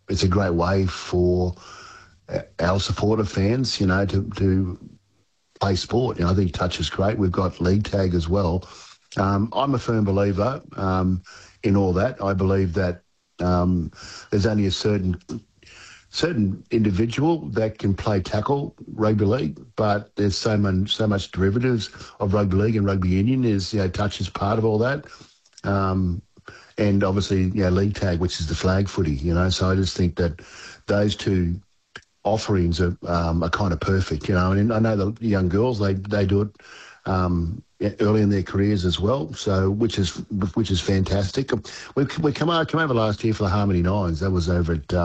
it's a great way for our supporter fans, to play sport. I think touch is great. We've got league tag as well. I'm a firm believer in all that. I believe that there's only a certain individual that can play tackle rugby league, but there's so much derivatives of rugby league, and rugby union is, touch is part of all that. And obviously, league tag, which is the flag footy, So I just think that those two offerings are kind of perfect, And I know the young girls, they do it early in their careers as well, so which is fantastic. We came over last year for the Harmony Nines. That was over at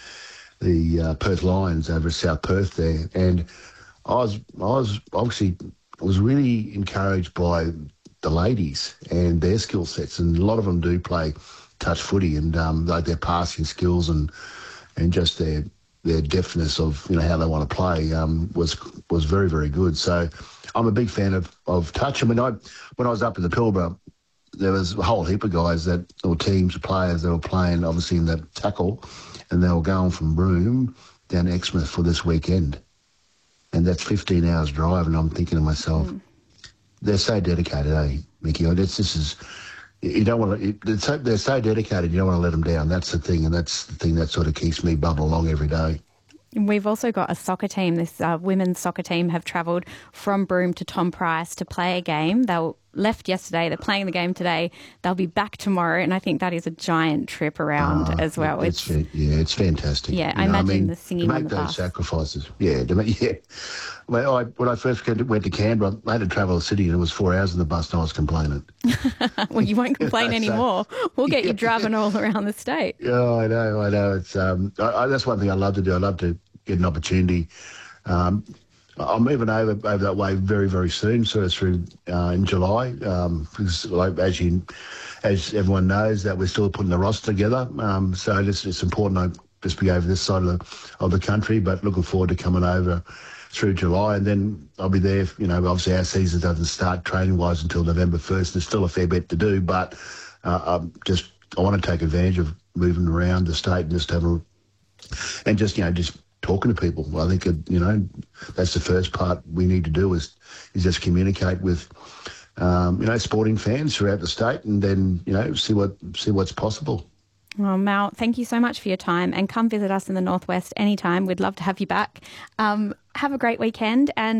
the Perth Lions over at South Perth there, and I was really encouraged by the ladies and their skill sets, and a lot of them do play touch footy, and like their passing skills and just their deftness of how they want to play was very, very good. So I'm a big fan of touch. I mean, when I was up in the Pilbara, there was a whole heap of guys or teams of players that were playing obviously in the tackle, and they were going from Broome down to Exmouth for this weekend, and that's 15 hours drive. And I'm thinking to myself, they're so dedicated, Mickey? You don't want to. They're so dedicated. You don't want to let them down. That's the thing, and that's the thing that sort of keeps me bubbling along every day. We've also got a soccer team. This women's soccer team have travelled from Broome to Tom Price to play a game. They left yesterday. They're playing the game today. They'll be back tomorrow, and I think that is a giant trip around as well. It's fantastic. Yeah, I imagine the singing on the bus. To make those sacrifices. Yeah. When I first went to Canberra, I had to travel the city, and it was 4 hours in the bus, and I was complaining. Well, you won't complain anymore. We'll get you driving all around the state. Yeah, I know. It's that's one thing I love to do. I love to get an opportunity. I'm moving over that way very, very soon, sort of through in July. Because as everyone knows, that we're still putting the roster together. So it's important I just be over this side of the country, but looking forward to coming over through July, and then I'll be there. Obviously our season doesn't start training-wise until November 1st. There's still a fair bit to do, but I want to take advantage of moving around the state and just just talking to people. I think that's the first part we need to do is just communicate with sporting fans throughout the state, and then see what's possible. Well, Mal, thank you so much for your time, and come visit us in the Northwest anytime. We'd love to have you back. Have a great weekend, and